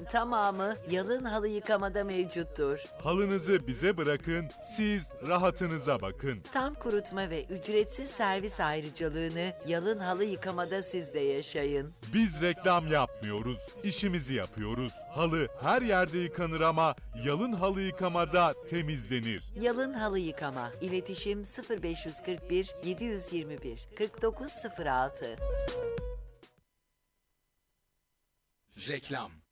tamamı yalın halı yıkamada mevcuttur. Halınızı bize bırakın, siz rahatınıza bakın. Tam kurutma ve ücretsiz servis ayrıcalığını yalın halı yıkamada siz de yaşayın. Biz reklam yapmıyoruz, işimizi yapıyoruz. Halı her yerde yıkanır ama yalın halı yıkamada temizlenir. Yalın halı yıkama. İletişim 0541 721 4906. Reklam.